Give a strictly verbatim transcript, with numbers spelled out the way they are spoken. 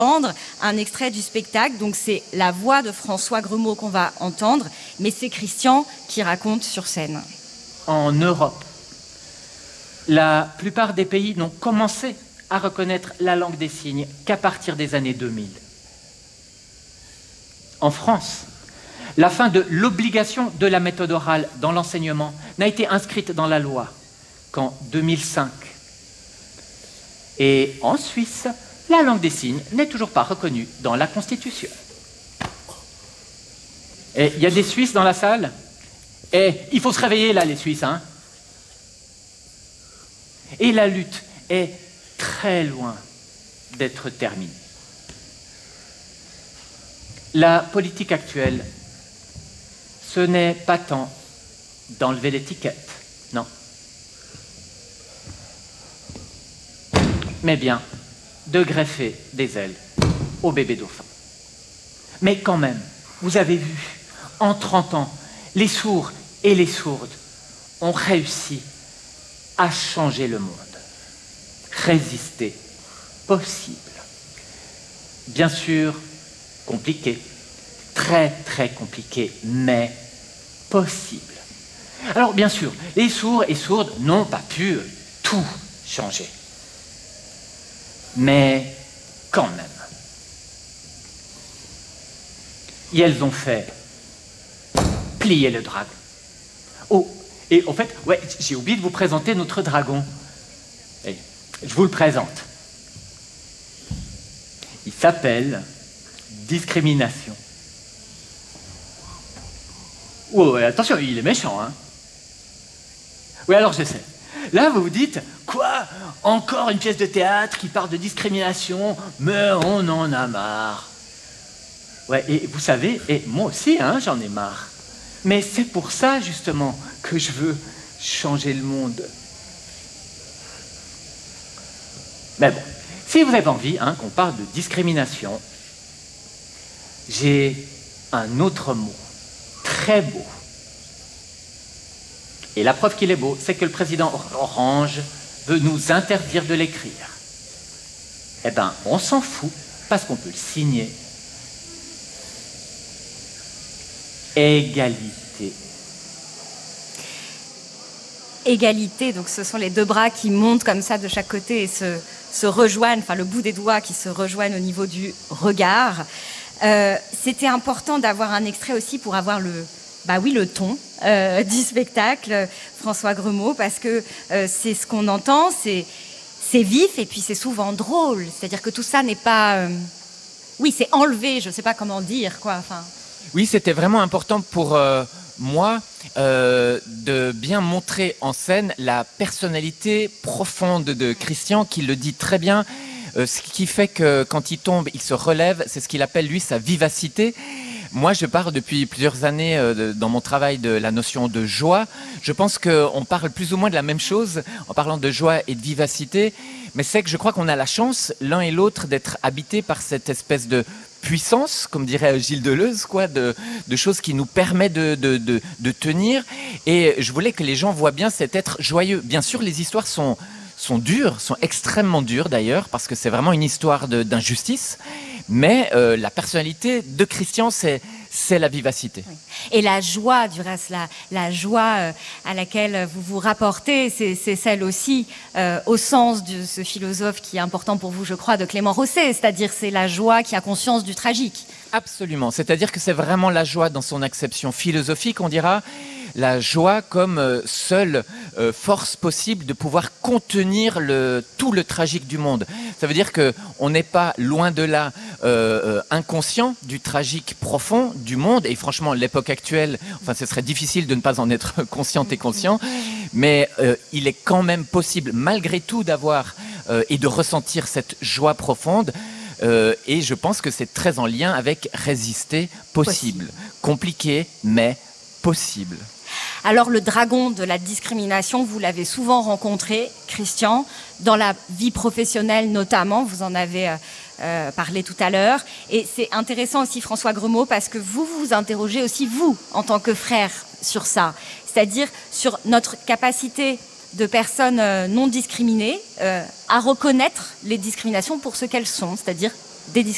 entendre un extrait du spectacle. Donc c'est la voix de François Gremaud qu'on va entendre, mais c'est Christian qui raconte sur scène. En Europe, la plupart des pays n'ont commencé à reconnaître la langue des signes qu'à partir des années deux mille. En France, la fin de l'obligation de la méthode orale dans l'enseignement n'a été inscrite dans la loi qu'en deux mille cinq. Et en Suisse, la langue des signes n'est toujours pas reconnue dans la Constitution. Et il y a des Suisses dans la salle? Et il faut se réveiller là, les Suisses, hein? Et la lutte est très loin d'être terminée. La politique actuelle, ce n'est pas tant d'enlever l'étiquette, non. Mais bien de greffer des ailes au bébé dauphin. Mais quand même, vous avez vu, en trente ans, les sourds et les sourdes ont réussi à changer le monde. Résister, possible. Bien sûr, compliqué, très très compliqué, mais possible. Alors bien sûr, les sourds et sourdes n'ont pas pu tout changer. Mais quand même. Et elles ont fait plier le dragon. Oh, et en fait, ouais, j'ai oublié de vous présenter notre dragon. Et je vous le présente. Il s'appelle Discrimination. Oh, ouais, attention, il est méchant, hein. Oui, alors je sais. Là, vous vous dites, quoi? Encore une pièce de théâtre qui parle de discrimination, mais on en a marre. Ouais, et vous savez, et moi aussi, hein, j'en ai marre. Mais c'est pour ça, justement, que je veux changer le monde. Mais bon, si vous avez envie hein, qu'on parle de discrimination, j'ai un autre mot, très beau. Et la preuve qu'il est beau, c'est que le président Orange veut nous interdire de l'écrire. Eh bien, on s'en fout, parce qu'on peut le signer. Égalité. Égalité, donc ce sont les deux bras qui montent comme ça de chaque côté et se, se rejoignent, enfin le bout des doigts qui se rejoignent au niveau du regard. Euh, c'était important d'avoir un extrait aussi pour avoir le... Bah oui, le ton euh, du spectacle, François Gremaud, parce que euh, c'est ce qu'on entend, c'est, c'est vif et puis c'est souvent drôle. C'est-à-dire que tout ça n'est pas... Euh... Oui, c'est enlevé, je ne sais pas comment dire, quoi. Enfin... Oui, c'était vraiment important pour euh, moi euh, de bien montrer en scène la personnalité profonde de Christian, qui le dit très bien, euh, ce qui fait que quand il tombe, il se relève, c'est ce qu'il appelle, lui, sa vivacité. Moi, je parle depuis plusieurs années euh, de, dans mon travail de la notion de joie. Je pense qu'on parle plus ou moins de la même chose en parlant de joie et de vivacité. Mais c'est que je crois qu'on a la chance, l'un et l'autre, d'être habités par cette espèce de puissance, comme dirait Gilles Deleuze, quoi, de, de choses qui nous permettent de, de, de, de tenir. Et je voulais que les gens voient bien cet être joyeux. Bien sûr, les histoires sont, sont dures, sont extrêmement dures d'ailleurs, parce que c'est vraiment une histoire de, d'injustice. Mais euh, la personnalité de Christian, c'est, c'est la vivacité. Oui. Et la joie, du reste, la, la joie euh, à laquelle vous vous rapportez, c'est, c'est celle aussi, euh, au sens de ce philosophe qui est important pour vous, je crois, de Clément Rosset, c'est-à-dire c'est la joie qui a conscience du tragique. Absolument, c'est-à-dire que c'est vraiment la joie dans son acception philosophique, on dira, la joie comme euh, seule euh, force possible de pouvoir contenir le, tout le tragique du monde. Ça veut dire qu'on n'est pas loin de là euh, euh, inconscient du tragique profond du monde, et franchement l'époque actuelle, enfin ce serait difficile de ne pas en être consciente et conscient, mais euh, il est quand même possible malgré tout d'avoir euh, et de ressentir cette joie profonde. Euh, et je pense que c'est très en lien avec résister possible. possible. Compliqué, mais possible. Alors le dragon de la discrimination, vous l'avez souvent rencontré, Christian, dans la vie professionnelle notamment, vous en avez euh, euh, parlé tout à l'heure. Et c'est intéressant aussi, François Gremaud, parce que vous vous interrogez aussi, vous, en tant que frère, sur ça. C'est-à-dire sur notre capacité de personnes euh, non discriminées euh, à reconnaître les discriminations pour ce qu'elles sont, c'est-à-dire des discriminations.